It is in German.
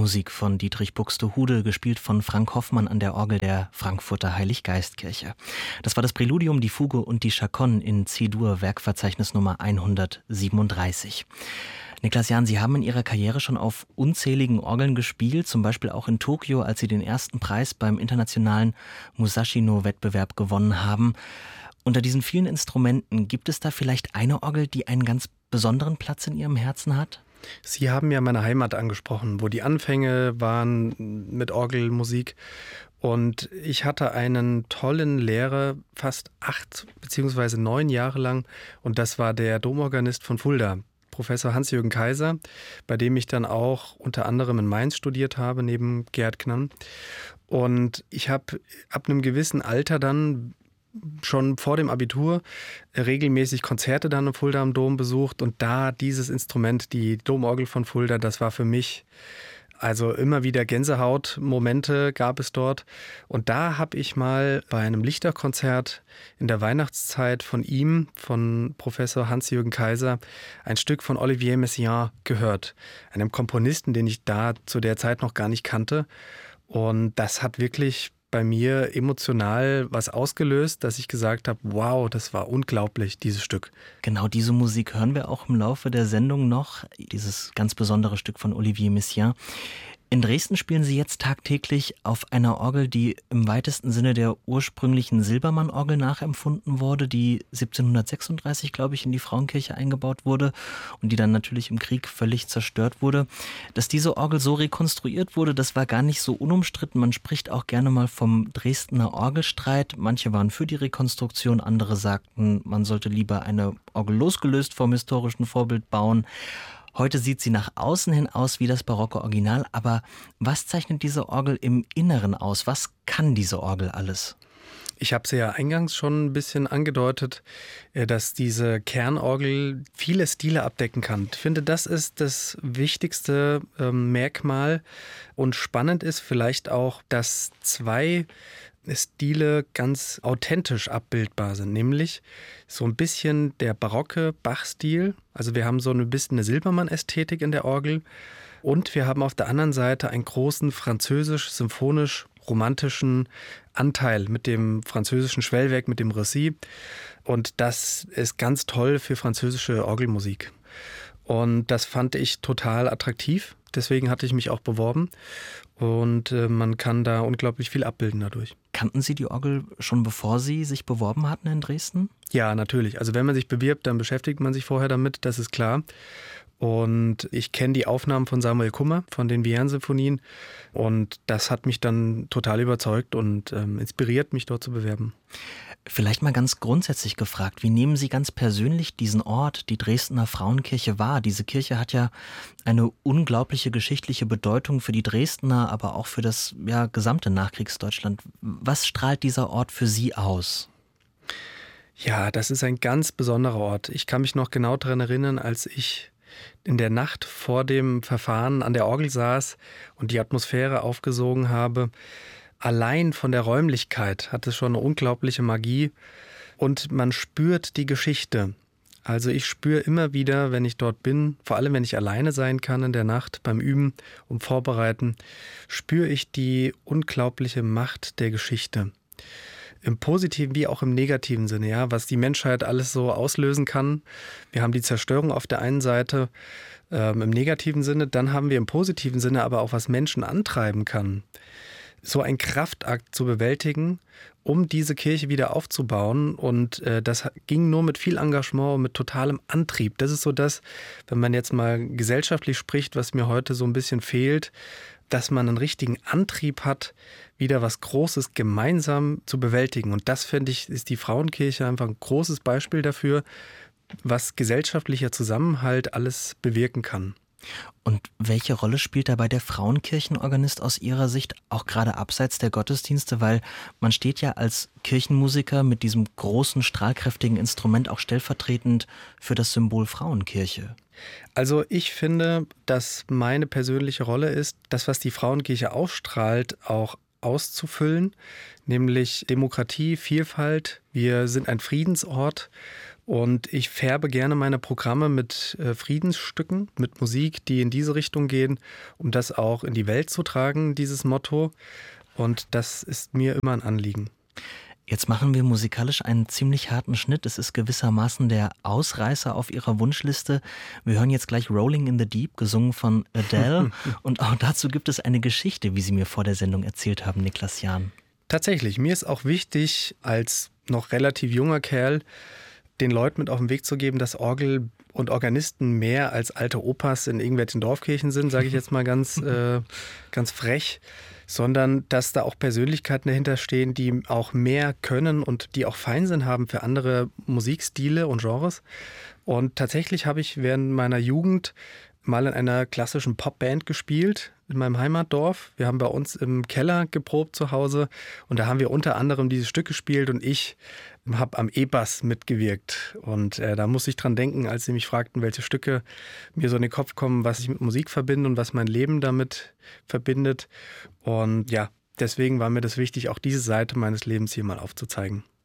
Musik von Dietrich Buxtehude, gespielt von Frank Hoffmann an der Orgel der Frankfurter Heiliggeistkirche. Das war das Präludium, die Fuge und die Chaconne in C-Dur, Werkverzeichnis Nummer 137. Niklas Jahn, Sie haben in Ihrer Karriere schon auf unzähligen Orgeln gespielt, zum Beispiel auch in Tokio, als Sie den ersten Preis beim internationalen Musashino-Wettbewerb gewonnen haben. Unter diesen vielen Instrumenten, gibt es da vielleicht eine Orgel, die einen ganz besonderen Platz in Ihrem Herzen hat? Sie haben ja meine Heimat angesprochen, wo die Anfänge waren mit Orgelmusik. Und ich hatte einen tollen Lehrer, fast 8 bzw. 9 Jahre lang. Und das war der Domorganist von Fulda, Professor Hans-Jürgen Kaiser, bei dem ich dann auch unter anderem in Mainz studiert habe, neben Gerd Knann. Und ich habe ab einem gewissen Alter dann schon vor dem Abitur regelmäßig Konzerte dann im Fulda am Dom besucht, und da dieses Instrument, die Domorgel von Fulda, das war für mich, also immer wieder Gänsehautmomente gab es dort. Und da habe ich mal bei einem Lichterkonzert in der Weihnachtszeit von ihm, von Professor Hans-Jürgen Kaiser, ein Stück von Olivier Messiaen gehört, einem Komponisten, den ich da zu der Zeit noch gar nicht kannte. Und das hat wirklich bei mir emotional was ausgelöst, dass ich gesagt habe, wow, das war unglaublich, dieses Stück. Genau diese Musik hören wir auch im Laufe der Sendung noch, dieses ganz besondere Stück von Olivier Messiaen. In Dresden spielen Sie jetzt tagtäglich auf einer Orgel, die im weitesten Sinne der ursprünglichen Silbermann-Orgel nachempfunden wurde, die 1736, glaube ich, in die Frauenkirche eingebaut wurde und die dann natürlich im Krieg völlig zerstört wurde. Dass diese Orgel so rekonstruiert wurde, das war gar nicht so unumstritten. Man spricht auch gerne mal vom Dresdner Orgelstreit. Manche waren für die Rekonstruktion, andere sagten, man sollte lieber eine Orgel losgelöst vom historischen Vorbild bauen. Heute sieht sie nach außen hin aus wie das barocke Original, aber was zeichnet diese Orgel im Inneren aus? Was kann diese Orgel alles? Ich habe es ja eingangs schon ein bisschen angedeutet, dass diese Kernorgel viele Stile abdecken kann. Ich finde, das ist das wichtigste Merkmal, und spannend ist vielleicht auch, dass 2 Stile ganz authentisch abbildbar sind, nämlich so ein bisschen der barocke Bach-Stil. Also wir haben so ein bisschen eine Silbermann-Ästhetik in der Orgel, und wir haben auf der anderen Seite einen großen französisch-symphonisch-romantischen Anteil mit dem französischen Schwellwerk, mit dem Récit, und das ist ganz toll für französische Orgelmusik. Und das fand ich total attraktiv, deswegen hatte ich mich auch beworben, und man kann da unglaublich viel abbilden dadurch. Kannten Sie die Orgel schon, bevor Sie sich beworben hatten in Dresden? Ja, natürlich. Also wenn man sich bewirbt, dann beschäftigt man sich vorher damit, das ist klar. Und ich kenne die Aufnahmen von Samuel Kummer, von den Vierne-Symphonien. Und das hat mich dann total überzeugt und inspiriert, mich dort zu bewerben. Vielleicht mal ganz grundsätzlich gefragt, wie nehmen Sie ganz persönlich diesen Ort, die Dresdner Frauenkirche, wahr? Diese Kirche hat ja eine unglaubliche geschichtliche Bedeutung für die Dresdner, aber auch für das gesamte Nachkriegsdeutschland. Was strahlt dieser Ort für Sie aus? Ja, das ist ein ganz besonderer Ort. Ich kann mich noch genau daran erinnern, als ich in der Nacht vor dem Verfahren an der Orgel saß und die Atmosphäre aufgesogen habe. Allein von der Räumlichkeit hat es schon eine unglaubliche Magie, und man spürt die Geschichte. Also ich spüre immer wieder, wenn ich dort bin, vor allem wenn ich alleine sein kann in der Nacht beim Üben und Vorbereiten, spüre ich die unglaubliche Macht der Geschichte. Im positiven wie auch im negativen Sinne, ja, was die Menschheit alles so auslösen kann. Wir haben die Zerstörung auf der einen Seite im negativen Sinne, dann haben wir im positiven Sinne aber auch, was Menschen antreiben kann, so einen Kraftakt zu bewältigen, um diese Kirche wieder aufzubauen. Und das ging nur mit viel Engagement und mit totalem Antrieb. Das ist so das, wenn man jetzt mal gesellschaftlich spricht, was mir heute so ein bisschen fehlt, dass man einen richtigen Antrieb hat, wieder was Großes gemeinsam zu bewältigen. Und das, finde ich, ist die Frauenkirche einfach ein großes Beispiel dafür, was gesellschaftlicher Zusammenhalt alles bewirken kann. Und welche Rolle spielt dabei der Frauenkirchenorganist aus Ihrer Sicht, auch gerade abseits der Gottesdienste? Weil man steht ja als Kirchenmusiker mit diesem großen, strahlkräftigen Instrument auch stellvertretend für das Symbol Frauenkirche. Also ich finde, dass meine persönliche Rolle ist, das, was die Frauenkirche ausstrahlt, auch auszufüllen, nämlich Demokratie, Vielfalt. Wir sind ein Friedensort Und ich färbe gerne meine Programme mit Friedensstücken, mit Musik, die in diese Richtung gehen, um das auch in die Welt zu tragen, dieses Motto. Und das ist mir immer ein Anliegen. Jetzt machen wir musikalisch einen ziemlich harten Schnitt. Es ist gewissermaßen der Ausreißer auf Ihrer Wunschliste. Wir hören jetzt gleich Rolling in the Deep, gesungen von Adele. Und auch dazu gibt es eine Geschichte, wie Sie mir vor der Sendung erzählt haben, Niklas Jahn. Tatsächlich, mir ist auch wichtig, als noch relativ junger Kerl, den Leuten mit auf den Weg zu geben, dass Orgel und Organisten mehr als alte Opas in irgendwelchen Dorfkirchen sind, sage ich jetzt mal ganz frech, sondern dass da auch Persönlichkeiten dahinter stehen, die auch mehr können und die auch Feinsinn haben für andere Musikstile und Genres. Und tatsächlich habe ich während meiner Jugend mal in einer klassischen Popband gespielt in meinem Heimatdorf. Wir haben bei uns im Keller geprobt zu Hause und da haben wir unter anderem dieses Stück gespielt und ich habe am E-Bass mitgewirkt. Und da muss ich dran denken, als sie mich fragten, welche Stücke mir so in den Kopf kommen, was ich mit Musik verbinde und was mein Leben damit verbindet. Und ja, deswegen war mir das wichtig, auch diese Seite meines Lebens hier mal aufzuzeigen.